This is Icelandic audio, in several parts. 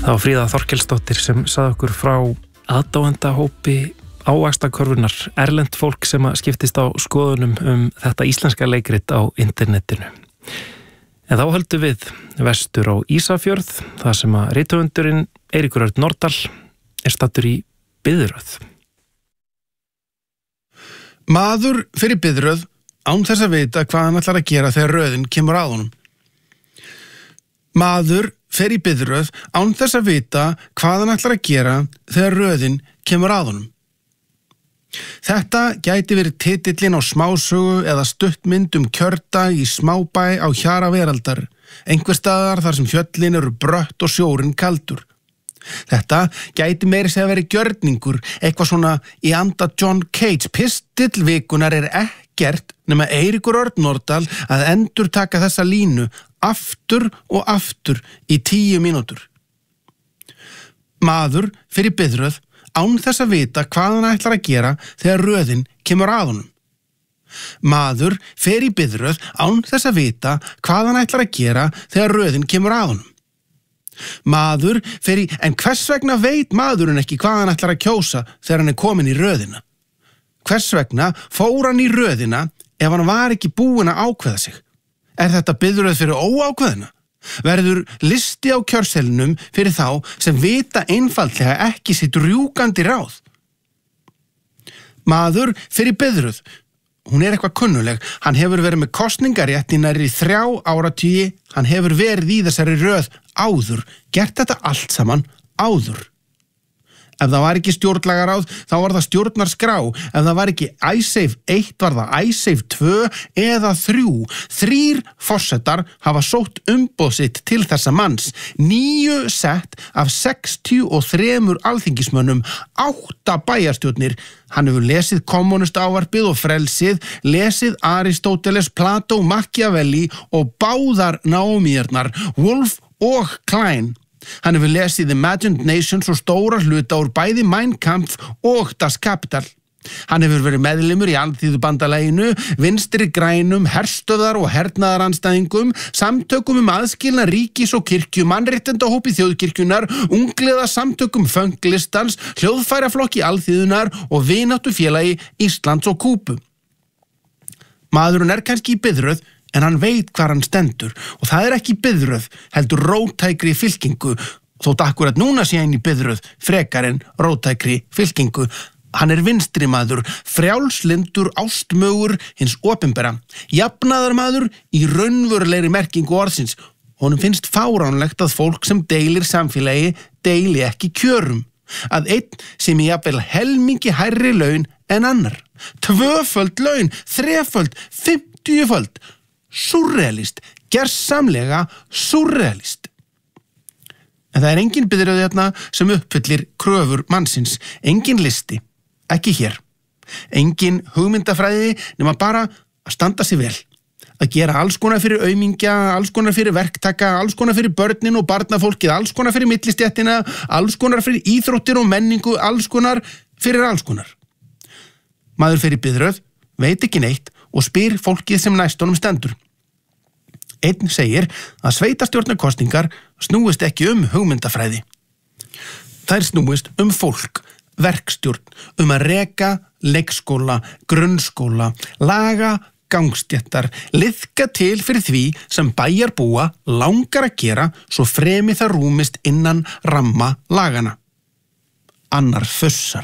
Það var Fríða Þorkelsdóttir sem sagði okkur frá aðdáendahópi ávaxtakörfunnar, erlent fólk sem skiptist á skoðunum þetta íslenska leikrit á internetinu. En þá höldum við vestur á Ísafjörð, þar sem rithöfundurinn Eiríkur Örn Norðdahl staddur í biðröð. Maður fyrir biðröð án þess að vita hvað hann ætlar að gera þegar röðin kemur að honum. Maður fer í biðröð án þess að vita hvað hann ætlar að gera þegar röðin kemur að honum. Þetta gæti verið titillinn á smásögu eða stuttmynd kjördag í smábæ á hjara veraldar, einhvers staðar þar sem fjöllin eru brött og sjórinn kaldur. Þetta gæti meiri segja verið gjörningur, eitthvað svona í anda John Cage. Pistill vikunar ekkert nema Eiríkur Örn Norðdahl að endurtaka þessa línu aftur og aftur í 10 mínútur. Maður fyrir biðröð án þess að vita hvað hann ætlar að gera þegar röðin kemur að honum. Maður fer í biðröð án þess að vita hvað hann ætlar að gera þegar röðin kemur að honum. Maður fer í, en hvers vegna veit maðurinn ekki hvað hann ætlar að kjósa þegar hann komin í röðina? Hvers vegna fór hann í röðina ef hann var ekki búinn að ákveða sig? Er þetta biðröð fyrir óákveðina? Verður listi á kjörseðlinum fyrir þá sem vita einfaldlega ekki sitt rjúkandi ráð? Maður fyrir biðröð. Hún eitthvað kunnuleg. Hann hefur verið með kosningarétt í nærri 3 áratugi. Hann hefur verið í þessari röð áður. Gert þetta allt saman áður. Ef það var ekki stjórnlagaráð, þá var það stjórnarskrá. Ef það var ekki Icesave 1, var það Icesave 2 eða 3. 3 forsetar hafa sótt umboð sitt til þessa manns. 9 sett af 63 alþingismönnum, 8 bæjarstjórnir. Hann hefur lesið kommunistávarpið og frelsið, lesið Aristóteles, Plató, Machiavelli og báðar Naomiarnar, Wolf og Klein. Hann hefur lesið Imagined Nations og stóra hluta úr bæði Mein Kampf og Das Kapital. Hann hefur verið meðlimur í Alþýðubandalaginu, vinstri grænum, herstöðar og hernaðaranstæðingum, samtökum aðskilnað ríkis og kirkju, mannréttindahópi þjóðkirkjunnar, ungliða samtökum fönglistans, hljóðfæraflokki alþýðunar og vináttufélagi Íslands og Kúbu. Maðurinn kannski í biðröð, en hann veit hvar hann stendur og það ekki biðröð, heldur róttækri fylkingu, þótt akkurat núna sé hann í biðröð frekar en róttækri fylkingu. Hann vinstri maður, frjálslyndur, ástmögur hins opinbera, jafnaðarmaður í raunverulegri merkingu orðsins. Honum finnst fáránlegt að fólk sem deilir samfélagi deili ekki kjörum, að einn sem í jafnvel helmingi hærri laun en annar, 2-föld laun, 3-föld, 50-föld. Surrealist, gersamlega surrealist. En það engin biðröð hérna sem uppfyllir kröfur mannsins, engin listi, ekki hér. Engin hugmyndafræði nema bara að standa sig vel, að gera alls konar fyrir aumingja, alls konar fyrir verktaka, alls konar fyrir börnin og barnafólkið, alls konar fyrir millistéttina, alls konar fyrir íþróttir og menningu, alls konar fyrir alls konar. Maður fyrir biðröð, veit ekki neitt og spyr fólkið sem næst honum stendur. Einn segir að sveitarstjórnarkosningar snúist ekki hugmyndafræði. Þær snúist fólk, verkstjórn, að reka leikskóla, grunnskóla, laga gangstéttar, liðka til fyrir því sem bæjarbúa langar að gera svo fremi það rúmist innan ramma lagana. Annar fussar.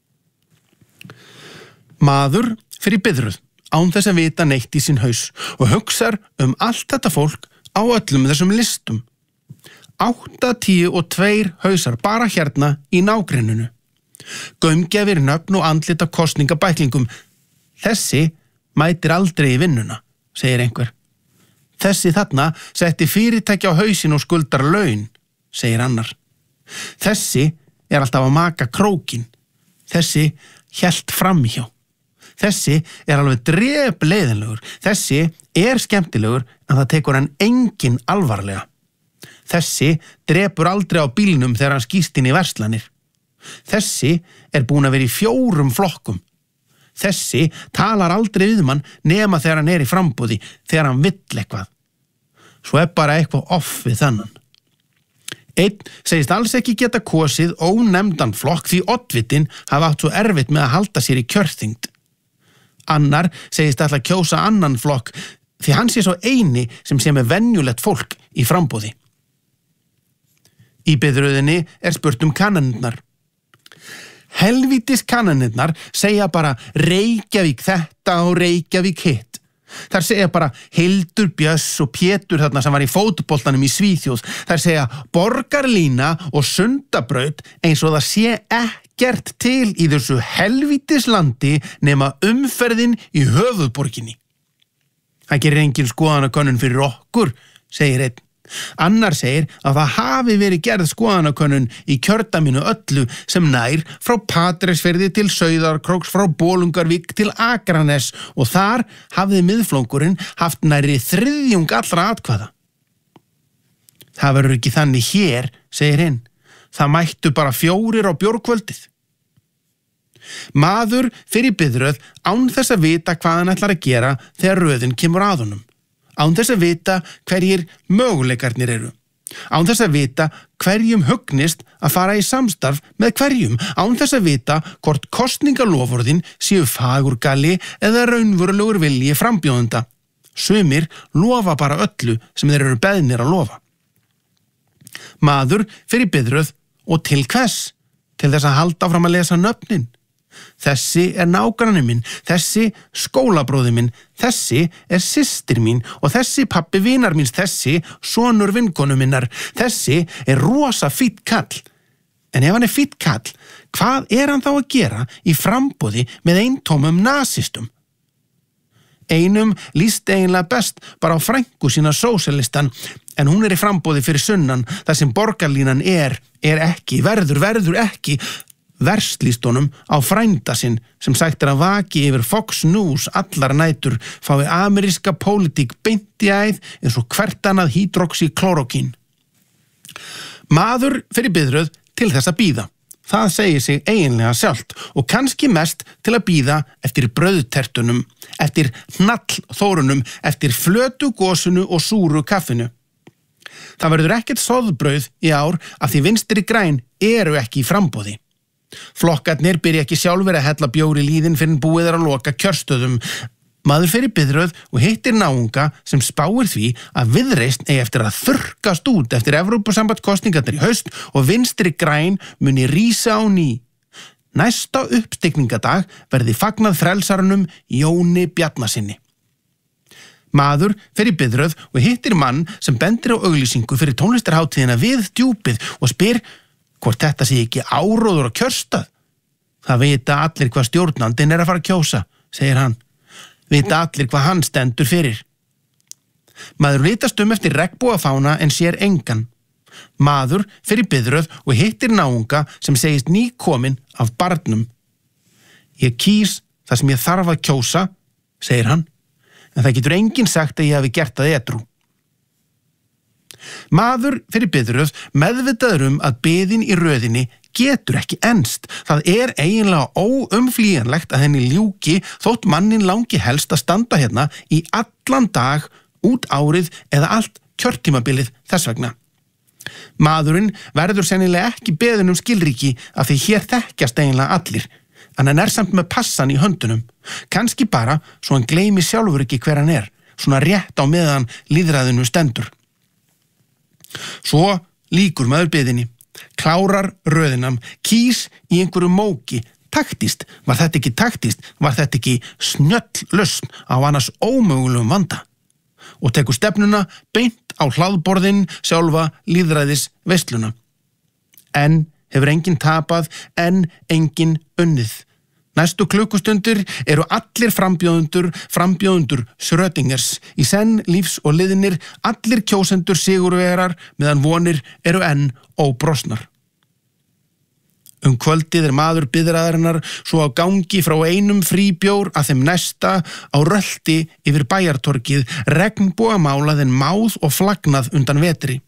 Maður fyrir biðröð án þess að vita neitt í sinn haus og hugsar allt þetta fólk á öllum þessum listum. 8, 10 og 2 hausar bara hérna í nágrenninu. Gaumgæfir nöfn og andlit af kosningabæklingum. Þessi mætir aldrei í vinnuna, segir einhver. Þessi þarna setti fyrirtæki á hausinn og skuldar laun, segir annar. Þessi alltaf að maka krókin. Þessi hélt framhjá. Þessi alveg drepleiðinlegur. Þessi skemmtilegur en það tekur hann enginn alvarlega. Þessi drepur aldrei á bílnum þegar hann skýst inn í verslanir. Þessi búinn að vera í 4 flokkum. Þessi talar aldrei við mann nema þegar hann í framboði, þegar hann vill eitthvað. Svo bara eitthvað off við þannan. Einn segist alls ekki geta kosið ónefndan flokk því oddvitinn hafa átt svo erfitt með að halda sér í kjörþyngd. Annar segist ætla að kjósa annan flokk því hann sé svo eini sem sé með venjulegt fólk í framboði. Í biðröðinni spurt kannanirnar. Helvítis kannanirnar segja bara Reykjavík þetta og Reykjavík hitt. Þær segja bara Hildur, Bjöss og Pétur þarna sem var í fótboltanum í Svíþjóð. Þær segja borgarlína og Sundabraut eins og það sé ekkert til í þessu helvítis landi nema umferðin í höfuðborginni. Það gerir engin skoðanakönnun fyrir okkur, segir einn. Annar segir að það hafi verið gerð skoðanakönnun í kjördæminu öllu sem nær frá Patreksfirði til Sauðárkróks, frá Bolungarvík til Akranes og þar hafði miðflokkurinn haft nærri þriðjung allra atkvæða. Það verður ekki þannig hér, segir hinn. Það mættu bara 4 á bjórkvöldið. Maður fer í biðröð án þess að vita hvað hann ætlar að gera þegar röðin kemur að honum. Án þess að vita hverjir möguleikarnir eru. Án þess að vita hverjum hugnist að fara í samstarf með hverjum. Án þess að vita hvort kosningaloforðin séu fagurgali eða raunverulegur vilji frambjóðenda. Sumir lofa bara öllu sem þeir eru beðnir að lofa. Maður fer í biðröð og til hvers? Til þess að halda áfram að lesa nöfnin. Þessi nágranni minn, þessi skólabróði minn, þessi systir mín og þessi pabbi vinar míns, þessi sonur vinkonu minnar, þessi rosa fýtt kall. En ef hann fýtt kall, hvað hann þá að gera í framboði með eintómum nasistum? Einum líst eiginlega best bara á frænku sína sósíalistan, en hún í framboði fyrir sunnan þar sem borgarlínan ekki, verður ekki. Verst líst honum á frænda sinn sem sagt að vaki yfir Fox News allar nætur, fái ameríska pólitík beint í æð eins og hvert annað hydroxyklórókín. Maður fer í biðröð til þess að bíða. Það segir sig eiginlega sjálft og kannski mest til að bíða eftir brauðtertunum, eftir hnallþórunum, eftir flötu gósunu og súru kaffinu. Það verður ekkert soðbrauð í ár af því Vinstri græn eru ekki í framboði. Flokkarnir byrja ekki sjálfur að hella bjór í líðin fyrir búið að loka kjörstöðum. Maður fer í biðröð og hittir náunga sem spáir því að Viðreisn eigi eftir að þurrkast út eftir Evrópusambandskosningarnar í haust og Vinstri græn muni rísa á ný. Næsta uppstigningadag verði fagnað frelsarunum Jóni Bjarnasyni. Maður fer í biðröð og hittir mann sem bendir á auglýsingu fyrir tónlistarhátíðina Við djúpið og spyr hvort þetta sé ekki áróður á kjörstað. Það vita allir hvað stjórnandinn að fara að kjósa, segir hann. Vita allir hvað hann stendur fyrir. Maður litast eftir regnbogafána en sér engan. Maður fer í biðröð og hittir náunga sem segist nýkominn af barnum. Ég kýs það sem ég þarf að kjósa, segir hann, en það getur enginn sagt að ég hafi gert það edrú. Maður fer í biðröð meðvitaður að biðin í röðinni getur ekki enst. Það eiginlega óumflýjanlegt að henni ljúki þótt mannin langi helst að standa hérna í allan dag, út árið eða allt kjörtímabilið þess vegna. Maðurinn verður sennilega ekki beðinn skilríki af því hér þekkjast eiginlega allir, en hann samt með passan í höndunum. Kannski bara svo hann gleymi sjálfur ekki hver hann svona rétt á meðan lýðræðinu stendur. Svo líkur maður biðinni, klárar röðinam, kýs í einhverju móki. Taktist, var þetta ekki taktist, var þetta ekki snjöll lausn á annars ómögulegum vanda? Og tekur stefnuna beint á hlaðborðin sjálfa lýðræðis veisluna. En hefur enginn tapað, en enginn unnið. Næstu klukkustundir eru allir frambjóðendur Schrödingers, í senn lífs og liðnir, allir kjósendur sigurvegarar meðan vonir eru enn óbrostnar. Kvöldið maður biðraðarinnar svo á gangi frá einum fríbjór að þeim næsta á rölti yfir bæjartorkið, regnbogamálað en máð og flagnað undan vetri.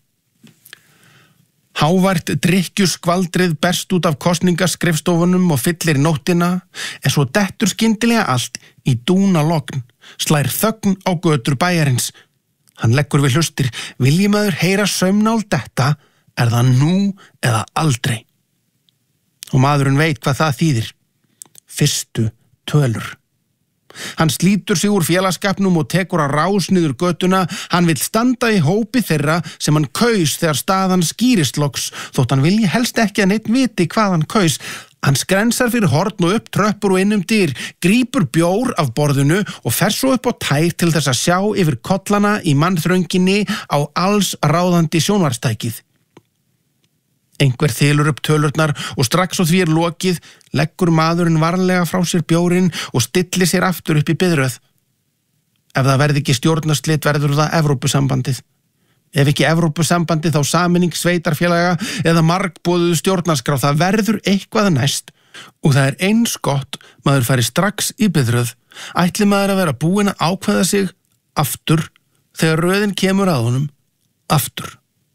Hávært drykkjuskvaldrið berst út af kosningaskrifstofunum og fyllir nóttina, en svo dettur skyndilega allt í dúna logn, slær þögn á götur bæjarins. Hann leggur við hlustir, vilji maður heyra saumnál detta, það nú eða aldrei. Og maðurinn veit hvað það þýðir. Fyrstu tölur. Hann slítur sig úr félagsskapnum og tekur að rás niður götuna. Hann vill standa í hópi þeirra sem hann kaus þegar staðan skýrist loks, þótt hann vilji helst ekki að neitt viti hvað hann kaus. Hann skrensar fyrir horn og upp tröppur og inn dyr, grípur bjór af borðinu og fer svo upp á tær til þess að sjá yfir kollana í mannþrönginni á alls ráðandi sjónvarstækið. Einhver þylur upp tölurnar og strax og því lokið leggur maðurinn varlega frá sér bjórinn og stillir sér aftur upp í biðröð. Ef það verði ekki stjórnarslit verður það Evrópusambandið. Ef ekki Evrópusambandið þá sameining sveitarfélaga eða margboðuð stjórnarskrá, það verður eitthvað næst og það eins gott maður færi strax í biðröð. Ætli maður að vera búinn að ákveða sig aftur þegar röðin kemur að honum aftur.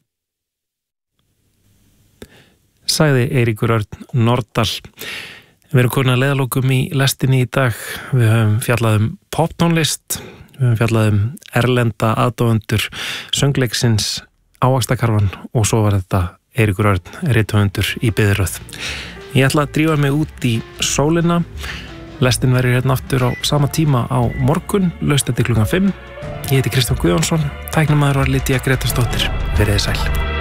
Sagði Eiríkur Örn Norðdal. Við erum komin að leiðalokum í lestinni í dag. Við höfum fjallað poptónlist, við höfum fjallað erlenda aðdáendur söngleiksins Ávaxtakarfan og svo var þetta Eiríkur Örn, rithöfundur í biðröð. Ég ætla að drífa mig út í sólina. Lestin verður hérna aftur á sama tíma á morgun, laust eftir 5:00. Ég heiti Kristján Guðjónsson, tæknamaður var Lydía Grétarsdóttir. Verið þið sæl.